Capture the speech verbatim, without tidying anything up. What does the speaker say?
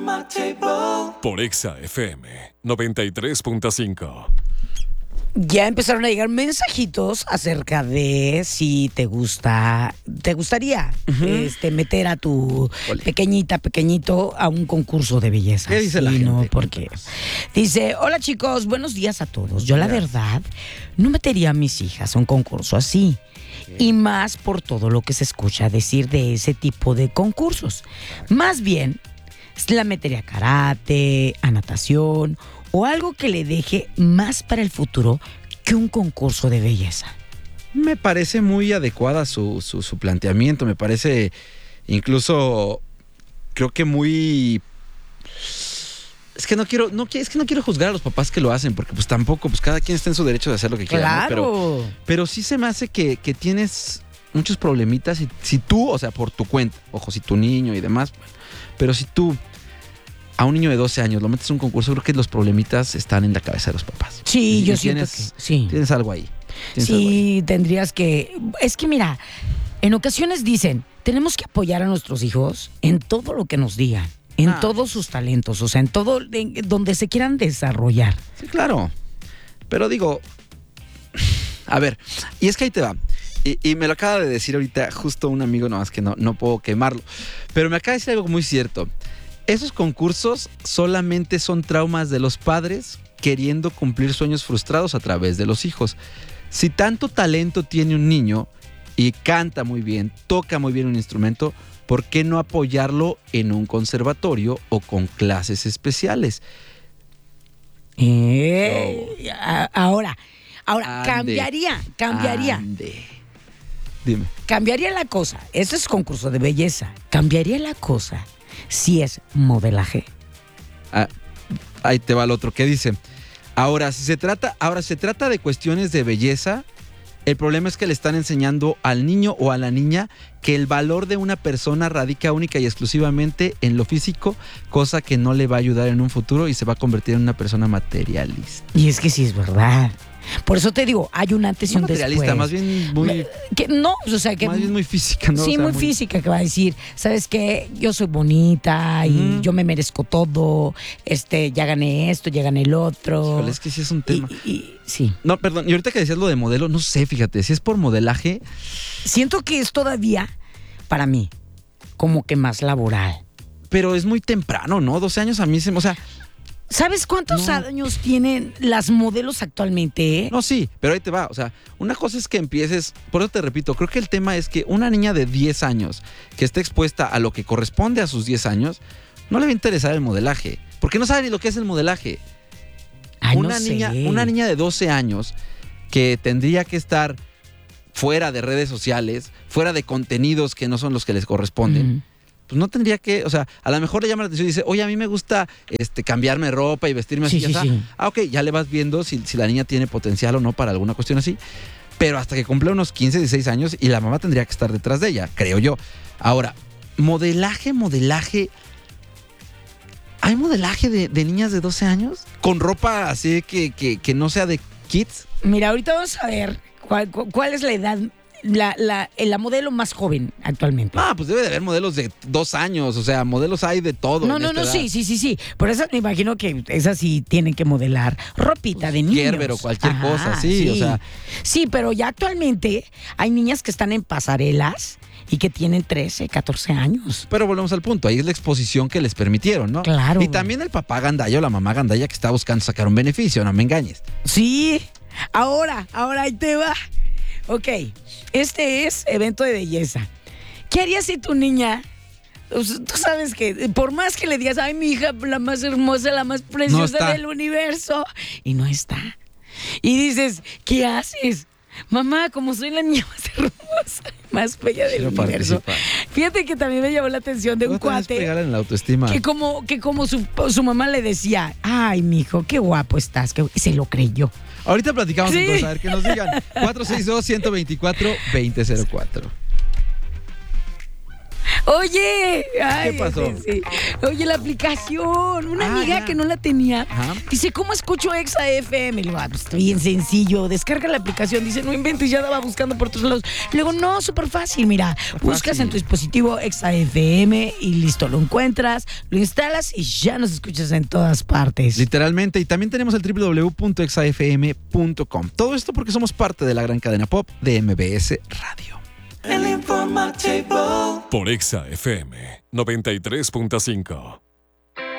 Por Exa F M noventa y tres punto cinco. Ya empezaron a llegar mensajitos acerca de si te gusta, te gustaría uh-huh. este, meter a tu Ole. pequeñita, pequeñito a un concurso de belleza. ¿Qué dice sí, la gente? No, porque dice, hola chicos, buenos días a todos. Yo la verdad no metería a mis hijas a un concurso así. Okay. Y más por todo lo que se escucha decir de ese tipo de concursos. Más bien, la metería a karate, a natación o algo que le deje más para el futuro que un concurso de belleza. Me parece muy adecuada su, su, su planteamiento, me parece incluso, creo que muy... Es que no quiero, no, es que no quiero juzgar a los papás que lo hacen, porque pues tampoco, pues cada quien está en su derecho de hacer lo que quiera. Claro. ¿No? Pero, pero sí se me hace que, que tienes muchos problemitas y si tú, o sea, por tu cuenta, ojo, si tu niño y demás, pero si tú a un niño de doce años lo metes en un concurso, creo que los problemitas están en la cabeza de los papás. Sí, y yo tienes, siento que sí. Tienes algo ahí. Tienes sí, algo ahí. Tendrías que... Es que mira, en ocasiones dicen, tenemos que apoyar a nuestros hijos en todo lo que nos digan, en ah. todos sus talentos, o sea, en todo, en donde se quieran desarrollar. Sí, claro. Pero digo, a ver, y es que ahí te va. Y, y me lo acaba de decir ahorita justo un amigo, nomás que no, no puedo quemarlo, pero me acaba de decir algo muy cierto. Esos concursos solamente son traumas de los padres queriendo cumplir sueños frustrados a través de los hijos. Si tanto talento tiene un niño y canta muy bien, toca muy bien un instrumento, ¿por qué no apoyarlo en un conservatorio o con clases especiales? Eh, so, ahora, ahora ande, cambiaría, cambiaría. Ande. Dime. Cambiaría la cosa. Ese es concurso de belleza. Cambiaría la cosa si es modelaje. Ah, ahí te va el otro que dice. Ahora, si se trata, ahora se trata de cuestiones de belleza, el problema es que le están enseñando al niño o a la niña que el valor de una persona radica única y exclusivamente en lo físico, cosa que no le va a ayudar en un futuro y se va a convertir en una persona materialista. Y es que sí es verdad. Por eso te digo, hay un antes y un después. Materialista, más bien muy... Que, no, o sea que... Más bien muy física, ¿no? Sí, o sea, muy, muy física, que va a decir, ¿sabes qué? Yo soy bonita y mm. yo me merezco todo, este, ya gané esto, ya gané el otro. Híjole, es que sí es un tema. Y, y, sí. No, perdón, y ahorita que decías lo de modelo, no sé, fíjate, si es por modelaje... Siento que es todavía, para mí, como que más laboral. Pero es muy temprano, ¿no? doce años a mí se... O sea... ¿Sabes cuántos no. años tienen las modelos actualmente? Eh? No, sí, pero ahí te va. O sea, una cosa es que empieces, por eso te repito, creo que el tema es que una niña de diez años que esté expuesta a lo que corresponde a sus diez años, no le va a interesar el modelaje, porque no sabe ni lo que es el modelaje. Ay, una, no niña, sé. una niña de doce años que tendría que estar fuera de redes sociales, fuera de contenidos que no son los que les corresponden, mm. pues no tendría que, o sea, a lo mejor le llama la atención y dice, oye, a mí me gusta este, cambiarme ropa y vestirme así. Sí, ya sí, sí. Ah, ok, ya le vas viendo si, si la niña tiene potencial o no para alguna cuestión así. Pero hasta que cumple unos quince, dieciséis años y la mamá tendría que estar detrás de ella, creo yo. Ahora, modelaje, modelaje... ¿Hay modelaje de, de niñas de doce años? ¿Con ropa así que, que, que no sea de kids? Mira, ahorita vamos a ver cuál, cuál es la edad... La, la, la modelo más joven actualmente. Ah, pues debe de haber modelos de dos años, o sea, modelos hay de todo. No, no, no, edad. sí, sí, sí, sí. Por eso me imagino que esas sí tienen que modelar ropita pues, de niños. Gerber o cualquier Ajá, cosa, sí, sí, o sea. Sí, pero ya actualmente hay niñas que están en pasarelas y que tienen trece, catorce años. Pero volvemos al punto, ahí es la exposición que les permitieron, ¿no? Claro. Y también el papá gandalla o la mamá gandalla que está buscando sacar un beneficio, no me engañes. Sí, ahora, ahora ahí te va. Ok, este es evento de belleza. ¿Qué harías si tu niña, tú sabes que por más que le digas, ay, mi hija, la más hermosa, la más preciosa no del universo, y no está? Y dices, ¿qué haces? Mamá, como soy la niña más hermosa, más bella del Quiero universo. Participar. Fíjate que también me llamó la atención de un cuate pegar en la autoestima. Que como, que como su, su mamá le decía, ay, mijo, qué guapo estás, que se lo creyó. Ahorita platicamos sí. entonces, a ver qué nos digan. cuatro seis dos, uno dos cuatro, dos cero cero cuatro. Oye, ay, ¿Qué pasó? sí, sí. Oye, la aplicación. Una Ah, amiga ya. que no la tenía. Ajá. Dice, ¿cómo escucho Exa F M? Le digo, ah, pues está bien sencillo. Descarga la aplicación. Dice, no inventes, ya andaba buscando por todos lados. Le digo, no, súper fácil. Mira, buscas fácil. en tu dispositivo Exa F M y listo, lo encuentras, lo instalas y ya nos escuchas en todas partes. Literalmente, y también tenemos el doble u doble u doble u punto exa f m punto com. Todo esto porque somos parte de la gran cadena pop de M B S Radio. Por Exa F M noventa y tres punto cinco.